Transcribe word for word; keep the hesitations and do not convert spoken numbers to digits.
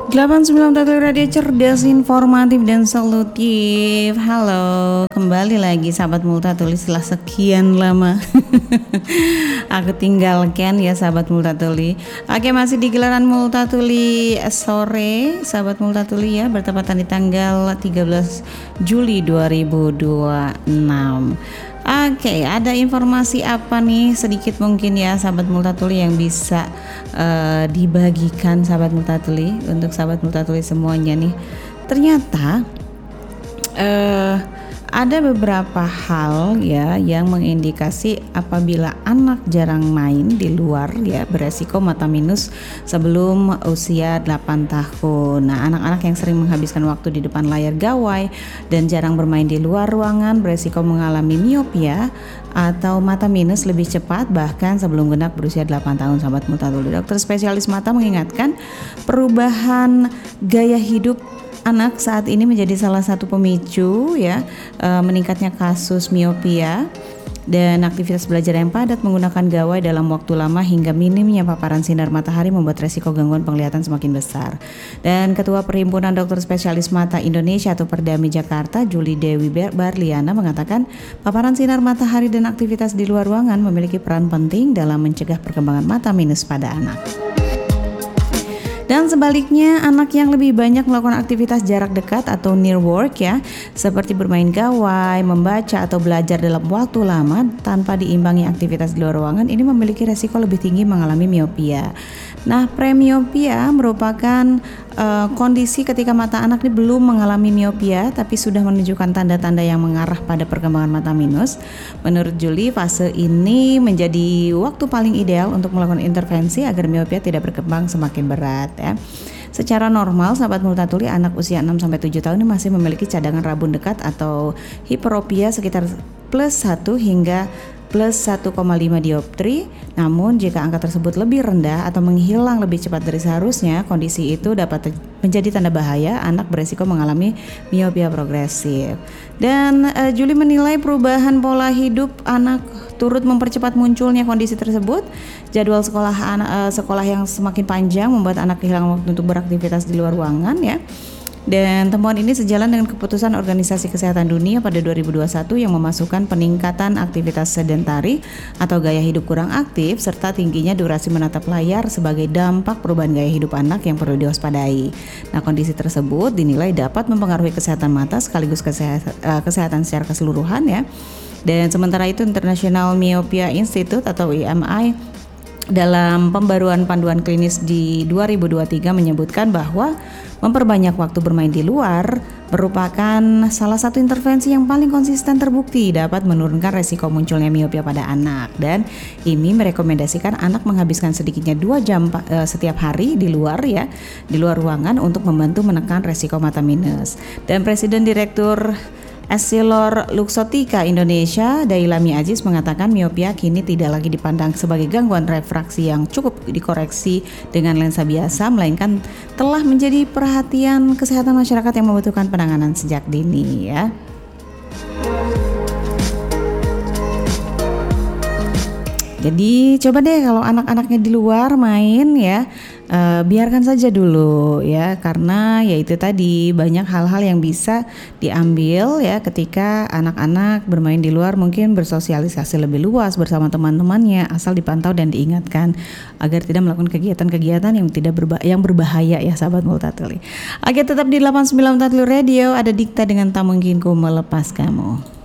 delapan puluh sembilan Tatu Radio cerdas, informatif, dan solutif. Halo, kembali lagi sahabat Multatuli setelah sekian lama aku tinggalkan ya sahabat Multatuli. Oke, masih di gelaran Multatuli sore sahabat Multatuli ya, bertepatan di tanggal tiga belas Juli dua ribu dua puluh enam. Oke, ada informasi apa nih sedikit mungkin ya sahabat Multatuli yang bisa uh, dibagikan sahabat Multatuli untuk sahabat Multatuli semuanya nih. Ternyata uh, ada beberapa hal ya yang mengindikasi apabila anak jarang main di luar ya beresiko mata minus sebelum usia delapan tahun. Nah, anak-anak yang sering menghabiskan waktu di depan layar gawai dan jarang bermain di luar ruangan beresiko mengalami miopia atau mata minus lebih cepat bahkan sebelum genap berusia delapan tahun sahabat Multatuli. Dokter spesialis mata mengingatkan perubahan gaya hidup anak saat ini menjadi salah satu pemicu ya e, meningkatnya kasus miopia, dan aktivitas belajar yang padat menggunakan gawai dalam waktu lama hingga minimnya paparan sinar matahari membuat resiko gangguan penglihatan semakin besar. Dan Ketua Perhimpunan Dokter Spesialis Mata Indonesia atau Perdami Jakarta, Julie Dewi Barliana mengatakan paparan sinar matahari dan aktivitas di luar ruangan memiliki peran penting dalam mencegah perkembangan mata minus pada anak. Dan sebaliknya, anak yang lebih banyak melakukan aktivitas jarak dekat atau near work ya, seperti bermain gawai, membaca atau belajar dalam waktu lama tanpa diimbangi aktivitas di luar ruangan, ini memiliki resiko lebih tinggi mengalami miopia. Nah, premiopia merupakan uh, kondisi ketika mata anak ini belum mengalami miopia tapi sudah menunjukkan tanda-tanda yang mengarah pada perkembangan mata minus. Menurut Julie, fase ini menjadi waktu paling ideal untuk melakukan intervensi agar miopia tidak berkembang semakin berat ya. Secara normal sahabat Multatuli, anak usia enam sampai tujuh tahun ini masih memiliki cadangan rabun dekat atau hiperopia sekitar plus satu hingga plus satu koma lima dioptri. Namun jika angka tersebut lebih rendah atau menghilang lebih cepat dari seharusnya, kondisi itu dapat menjadi tanda bahaya anak beresiko mengalami miopia progresif. Dan uh, Julie menilai perubahan pola hidup anak turut mempercepat munculnya kondisi tersebut. Jadwal sekolah anak, uh, sekolah yang semakin panjang membuat anak kehilangan waktu untuk beraktivitas di luar ruangan ya. Dan temuan ini sejalan dengan keputusan Organisasi Kesehatan Dunia pada dua ribu dua puluh satu yang memasukkan peningkatan aktivitas sedentari atau gaya hidup kurang aktif serta tingginya durasi menatap layar sebagai dampak perubahan gaya hidup anak yang perlu diwaspadai. Nah, kondisi tersebut dinilai dapat mempengaruhi kesehatan mata sekaligus kesehatan, uh, kesehatan secara keseluruhan ya. Dan sementara itu International Myopia Institute atau I M I dalam pembaruan panduan klinis di dua ribu dua puluh tiga menyebutkan bahwa memperbanyak waktu bermain di luar merupakan salah satu intervensi yang paling konsisten terbukti dapat menurunkan resiko munculnya miopia pada anak. Dan ini merekomendasikan anak menghabiskan sedikitnya dua jam uh, setiap hari di luar ya, di luar ruangan untuk membantu menekan resiko mata minus. Dan Presiden Direktur Essilor Luxottica Indonesia, Dailami Aziz mengatakan miopia kini tidak lagi dipandang sebagai gangguan refraksi yang cukup dikoreksi dengan lensa biasa, melainkan telah menjadi perhatian kesehatan masyarakat yang membutuhkan penanganan sejak dini ya. Jadi coba deh kalau anak-anaknya di luar main ya, uh, biarkan saja dulu ya, karena ya itu tadi banyak hal-hal yang bisa diambil ya ketika anak-anak bermain di luar, mungkin bersosialisasi lebih luas bersama teman-temannya asal dipantau dan diingatkan agar tidak melakukan kegiatan-kegiatan yang tidak berba- yang berbahaya ya sahabat Multatuli. Oke, tetap di delapan puluh sembilan Multatuli Radio, ada Dikta dengan Tak Mungkin Ku Melepas Kamu.